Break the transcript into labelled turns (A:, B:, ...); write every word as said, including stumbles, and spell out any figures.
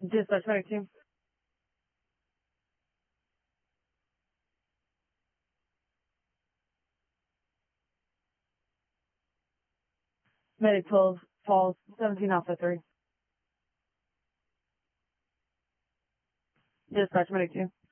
A: Dispatch medic two. Medic twelve, Falls, seventeen Alpha three. Dispatch medic two.